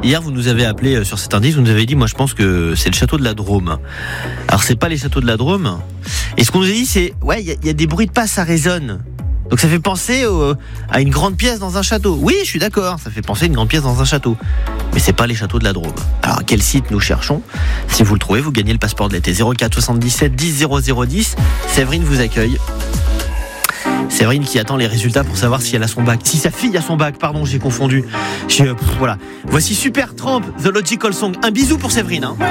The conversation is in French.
Hier, vous nous avez appelé sur cet indice, vous nous avez dit, moi je pense que c'est le château de la Drôme. Alors c'est pas les châteaux de la Drôme. Et ce qu'on nous a dit, c'est, ouais, il y a des bruits de pas, ça résonne. Donc ça fait penser à une grande pièce dans un château. Oui, je suis d'accord, ça fait penser à une grande pièce dans un château. Mais c'est pas les châteaux de la Drôme. Alors à quel site nous cherchons ? Si vous le trouvez, vous gagnez le passeport de l'été. 04 77 10 0010. Séverine vous accueille. Séverine qui attend les résultats pour savoir si elle a son bac. Si sa fille a son bac, pardon, j'ai confondu. Voilà. Voici Supertramp, The Logical Song. Un bisou pour Séverine.